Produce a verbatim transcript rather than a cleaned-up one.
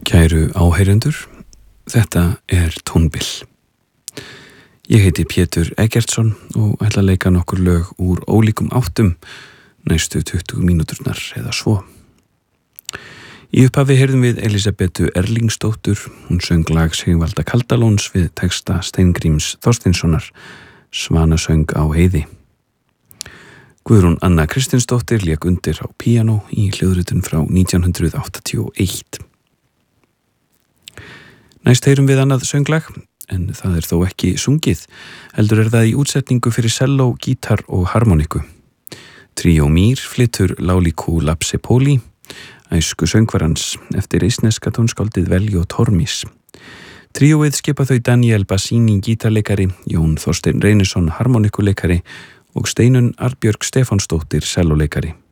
Kæru áheyrendur, þetta er Tónbill. Ég heiti Pétur Eggertsson og ætla að leika nokkur lög úr ólíkum áttum næstu tuttugu mínúturnar eða svo. Í upphafi heyrðum við Elísabetu Erlingsdóttur, hún söng lag Sigvalda Kaldalóns við texta Steingríms Þorsteinssonar, Svanasöng á heiði. Guðrún Anna Kristinsdóttir lék undir á píanó í hljóðritun frá nítján hundruð áttatíu og eitt. Næst heyrum við annað sönglag, en það er þó ekki sungið, heldur er það í útsetningu fyrir selló, gítar og harmoniku. Tríó Mír flytur Lálikú Lapsepóli, æsku söngvarans eftir eistneska tónskáldið Veljó Tormis. Tríóið skipa þau Daniel Bassini gítarleikari, Jón Þorsteinn Reynisson harmonikuleikari og Steinunn Arnbjörg Stefánsdóttir sellóleikari.